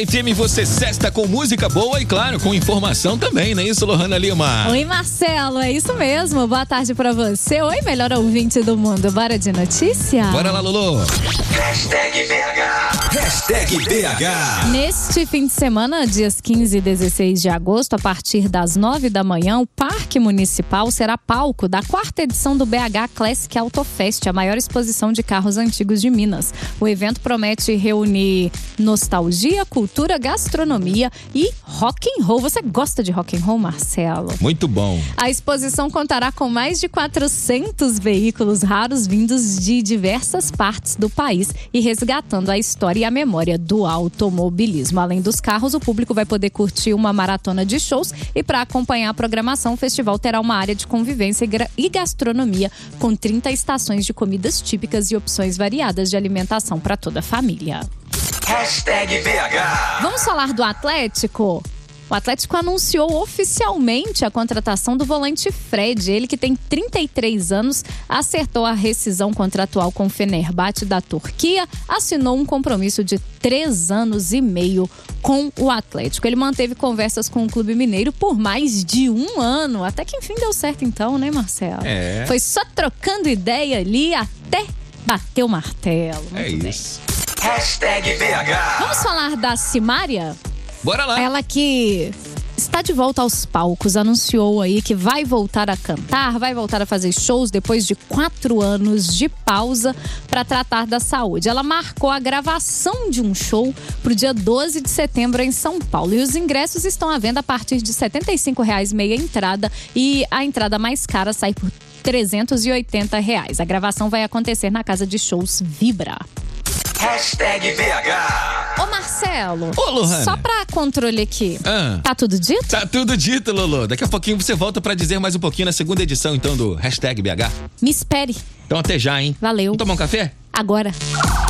FM, você sexta com música boa e, claro, com informação também, não é isso, Lohana Lima? Oi, Marcelo, é isso mesmo. Boa tarde pra você. Oi, melhor ouvinte do mundo. Bora de notícia? Bora lá, Lulu. Hashtag BH. Hashtag BH. Neste fim de semana, dias 15 e 16 de agosto, a partir das 9 da manhã, o Parque Municipal será palco da 4ª edição do BH Classic Autofest, a maior exposição de carros antigos de Minas. O evento promete reunir nostalgia, cultura, gastronomia e rock and roll. Você gosta de rock and roll, Marcelo? Muito bom. A exposição contará com mais de 400 veículos raros vindos de diversas partes do país e resgatando a história e a memória do automobilismo. Além dos carros, o público vai poder curtir uma maratona de shows e, para acompanhar a programação, o festival terá uma área de convivência e gastronomia com 30 estações de comidas típicas e opções variadas de alimentação para toda a família. Hashtag BH. Vamos falar do Atlético? O Atlético anunciou oficialmente a contratação do volante Fred. Ele, que tem 33 anos, acertou a rescisão contratual com o Fenerbahçe da Turquia, assinou um compromisso de 3 anos e meio com o Atlético. Ele manteve conversas com o clube mineiro por mais de 1 ano. Até que enfim deu certo então, né, Marcelo? É. Foi só trocando ideia ali até bater o martelo. Muito isso. Hashtag BH. Vamos falar da Simária? Bora lá. Ela que está de volta aos palcos, anunciou aí que vai voltar a cantar, vai voltar a fazer shows depois de 4 anos de pausa para tratar da saúde. Ela marcou a gravação de um show para o dia 12 de setembro em São Paulo. E os ingressos estão à venda a partir de R$ 75,00 meia entrada, e a entrada mais cara sai por R$ 380. A gravação vai acontecer na casa de shows Vibra. Hashtag BH. Ô, Marcelo, Ô, Lohana. só pra controle aqui, tá tudo dito? Tá tudo dito, Lulu. Daqui a pouquinho você volta pra dizer mais um pouquinho na segunda edição, então, do Hashtag BH. Me espere. Então até já, hein? Valeu. Vamos tomar um café? Agora.